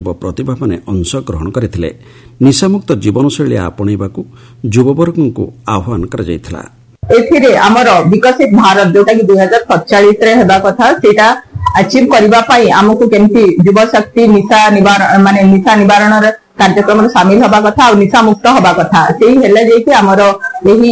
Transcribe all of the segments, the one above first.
ପ୍ରତିଭାମାନେ ଅଂଶଗ୍ରହଣ କରିଥିଲେ। ନିଶାମୁକ୍ତ ଜୀବନଶୈଳୀ ଆପଣେଇବାକୁ ଯୁବବର୍ଗଙ୍କୁ ଆହ୍ୱାନ କରାଯାଇଥିଲା। ଏଥିରେ ଆମର ବିକଶିତ ଭାରତ ଯୋଉଟା କି 2047 ହେବା କଥା ସେଇଟା ଆଚିଭ କରିବା ପାଇଁ ଆମକୁ କେମିତି ଯୁବଶକ୍ତି ନିଶା ନିବାରଣର କାର୍ଯ୍ୟକ୍ରମରେ ସାମିଲ ହେବା କଥା ଆଉ ନିଶା ମୁକ୍ତ ହେବା କଥା ସେଇ ହେଲେ ଯାଇକି ଆମର ଏହି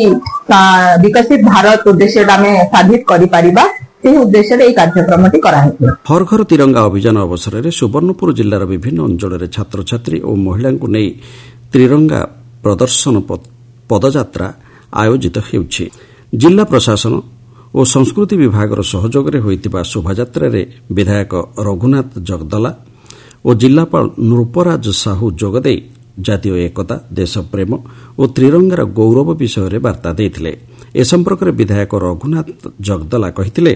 ବିକଶିତ ଭାରତ ଉଦ୍ଦେଶ୍ୟଟା ଆମେ ସାଧିତ କରିପାରିବା। ସେହି ଉଦ୍ଦେଶ୍ୟରେ ଏହି କାର୍ଯ୍ୟକ୍ରମଟି କରାହେଇଥିଲା। ହର ଘର ତିରଙ୍ଗା ଅଭିଯାନ ଅବସରରେ ସୁବର୍ଣ୍ଣପୁର ଜିଲ୍ଲାର ବିଭିନ୍ନ ଅଞ୍ଚଳରେ ଛାତ୍ରଛାତ୍ରୀ ଓ ମହିଳାଙ୍କୁ ନେଇ ତ୍ରିରଙ୍ଗା ପ୍ରଦର୍ଶନ ପଦଯାତ୍ରା ଆୟୋଜିତ ହେଉଛି। ଜିଲ୍ଲା ପ୍ରଶାସନ ଓ ସଂସ୍କୃତି ବିଭାଗର ସହଯୋଗରେ ହୋଇଥିବା ଶୋଭାଯାତ୍ରାରେ ବିଧାୟକ ରଘୁନାଥ ଜଗଦଲା ଓ ଜିଲ୍ଲାପାଳ ନୃପରାଜ ସାହୁ ଯୋଗଦେଇ ଜାତୀୟ ଏକତା, ଦେଶପ୍ରେମ ଓ ତ୍ରିରଙ୍ଗାର ଗୌରବ ବିଷୟରେ ବାର୍ତ୍ତା ଦେଇଥିଲେ। ଏ ସମ୍ପର୍କରେ ବିଧାୟକ ରଘୁନାଥ ଜଗଦଲା କହିଥିଲେ,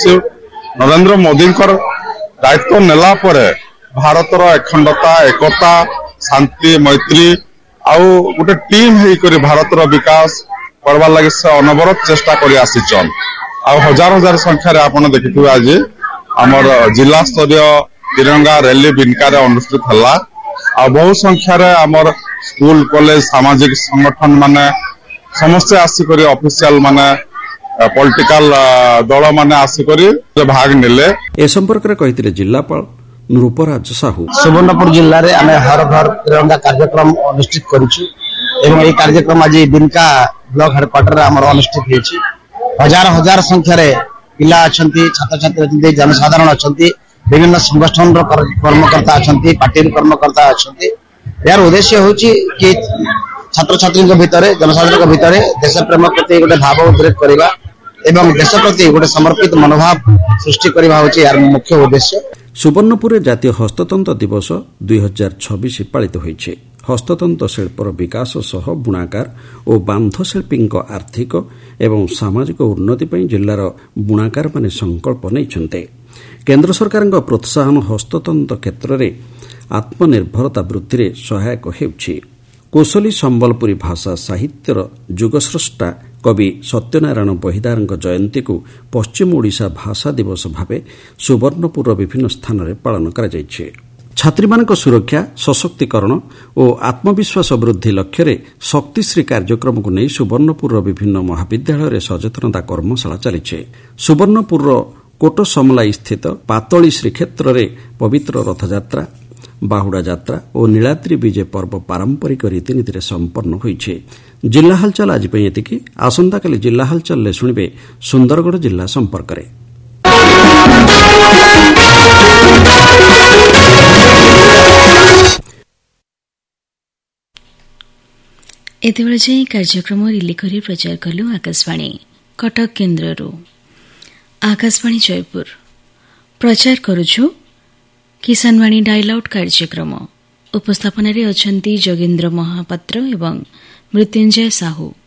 ନରେନ୍ଦ୍ର ମୋଦିଙ୍କର ଦାୟିତ୍ୱ ନେଲା ପରେ ଭାରତର ଅଖଣ୍ଡତା, ଏକତା, ଶାନ୍ତି, ମୈତ୍ରୀ ଆଉ ଗୋଟେ ଟିମ୍ ହେଇକରି ଭାରତର ବିକାଶ କରବାର ଲାଗି ସେ ଅନବରତ ଚେଷ୍ଟା କରି ଆସିଛନ୍। ଆଉ ହଜାର ହଜାର ସଂଖ୍ୟାରେ ଆପଣ ଦେଖିଥିବେ ଆଜି ଆମର ଜିଲ୍ଲା ସ୍ତରୀୟ ତ୍ରିରଙ୍ଗା ର୍ୟାଲି ବିନକାରେ ଅନୁଷ୍ଠିତ ହେଲା। ଆଉ ବହୁ ସଂଖ୍ୟାରେ ଆମର ସ୍କୁଲ, କଲେଜ, ସାମାଜିକ ସଂଗଠନ ମାନେ ସମସ୍ତେ ଆସିକରି ଅଫିସିଆଲ ମାନେ ପଲିଟିକାଲ ଦଳ ମାନେ ଆସିକରି ଭାଗ ନେଲେ। ଏ ସମ୍ପର୍କରେ କହିଥିଲେ ଜିଲ୍ଲାପାଳ ନୃପରାଜ ସାହୁ। ସୁବର୍ଣ୍ଣପୁର ଜିଲ୍ଲାରେ ଆମେ ହର ଘର ତ୍ରିରଙ୍ଗା କାର୍ଯ୍ୟକ୍ରମ ଅନୁଷ୍ଠିତ କରିଛୁ ଏବଂ ଏହି କାର୍ଯ୍ୟକ୍ରମ ଆଜି ବିନକା ବ୍ଲକ ହେଡକ୍ୱାର୍ଟରରେ ଆମର ଅନୁଷ୍ଠିତ ହୋଇଛି। ହଜାର ହଜାର ସଂଖ୍ୟାରେ ପିଲା ଅଛନ୍ତି, ଛାତ୍ରଛାତ୍ରୀ ଅଛନ୍ତି, ଜନସାଧାରଣ ଅଛନ୍ତି, ବିଭିନ୍ନ ସଂଗଠନର କର୍ମକର୍ତ୍ତା ଅଛନ୍ତି, ପାର୍ଟିର କର୍ମକର୍ତ୍ତା ଅଛନ୍ତି। ଏହାର ଉଦ୍ଦେଶ୍ୟ ହେଉଛି କି ଛାତ୍ରଛାତ୍ରୀଙ୍କ ଭିତରେ, ଜନସାଧାରଣଙ୍କ ଭିତରେ ଦେଶପ୍ରେମ ପ୍ରତି ଗୋଟେ ଭାବ ଉଦ୍ରେକ କରିବା ଏବଂ ଦେଶ ପ୍ରତି ଗୋଟେ ସମର୍ପିତ ମନୋଭାବ ସୃଷ୍ଟି କରିବା ହେଉଛି ଏହାର ମୁଖ୍ୟ ଉଦ୍ଦେଶ୍ୟ। ସୁବର୍ଣ୍ଣପୁରରେ ଜାତୀୟ ହସ୍ତତନ୍ତ ଦିବସ 2026 ପାଳିତ ହୋଇଛି। ହସ୍ତତନ୍ତ ଶିଳ୍ପର ବିକାଶ ସହ ବୁଣାକାର ଓ ବାନ୍ଧଶିଳ୍ପୀଙ୍କ ଆର୍ଥିକ ଏବଂ ସାମାଜିକ ଉନ୍ନତି ପାଇଁ ଜିଲ୍ଲାର ବୁଣାକାରମାନେ ସଂକଳ୍ପ ନେଇଛନ୍ତି। କେନ୍ଦ୍ର ସରକାରଙ୍କ ପ୍ରୋତ୍ସାହନ ହସ୍ତତନ୍ତ କ୍ଷେତ୍ରରେ ଆତ୍ମନିର୍ଭରତା ବୃଦ୍ଧିରେ ସହାୟକ ହେଉଛି। କୋଶଲି ସମ୍ବଲପୁରୀ ଭାଷା ସାହିତ୍ୟର ଯୁଗସ୍ରଷ୍ଟା କବି ସତ୍ୟନାରାୟଣ ବହିଦାରଙ୍କ ଜୟନ୍ତୀକୁ ପଶ୍ଚିମ ଓଡ଼ିଶା ଭାଷା ଦିବସ ଭାବେ ସୁବର୍ଣ୍ଣପୁରର ବିଭିନ୍ନ ସ୍ଥାନରେ ପାଳନ କରାଯାଇଛି। ଛାତ୍ରୀମାନଙ୍କ ସୁରକ୍ଷା, ସଶକ୍ତିକରଣ ଓ ଆତ୍ମବିଶ୍ୱାସ ବୃଦ୍ଧି ଲକ୍ଷ୍ୟରେ ଶକ୍ତିଶ୍ରୀ କାର୍ଯ୍ୟକ୍ରମକୁ ନେଇ ସୁବର୍ଣ୍ଣପୁରର ବିଭିନ୍ନ ମହାବିଦ୍ୟାଳୟରେ ସଚେତନତା କର୍ମଶାଳା ଚାଲିଛି। ସୁବର୍ଣ୍ଣପୁରର କୋଟସମଲାଇ ସ୍ଥିତ ପାତଳି ଶ୍ରୀକ୍ଷେତ୍ରରେ ପବିତ୍ର ରଥଯାତ୍ରା, ବାହୁଡ଼ା ଯାତ୍ରା ଓ ନୀଳାଦ୍ରି ବିଜେ ପର୍ବ ପାରମ୍ପରିକ ରୀତିନୀତିରେ ସମ୍ପନ୍ନ ହୋଇଛି। ଜିଲ୍ଲା ହାଲଚାଲ ଆଜି ପାଇଁ ଏତିକି। ଆସନ୍ତାକାଲି ଜିଲ୍ଲା ହାଲଚାଲରେ ଶୁଣିବେ ସୁନ୍ଦରଗଡ଼ ଜିଲ୍ଲା ସମ୍ପର୍କରେ। ଏତେବେଳେ ଯାଏଁ କାର୍ଯ୍ୟକ୍ରମ ରିଲି କରି ପ୍ରଚାର କଲୁ ଆକାଶବାଣୀ କଟକ କେନ୍ଦ୍ରରୁ। ଆକାଶବାଣୀ ଜୟପୁର ପ୍ରଚାର କରୁଛୁ କିଷାନବାଣୀ ଡାଏଲାଉଟ୍ କାର୍ଯ୍ୟକ୍ରମ। ଉପସ୍ଥାପନାରେ ଅଛନ୍ତି ଯୋଗେନ୍ଦ୍ର ମହାପାତ୍ର ଏବଂ ମୃତ୍ୟୁଞ୍ଜୟ ସାହୁ।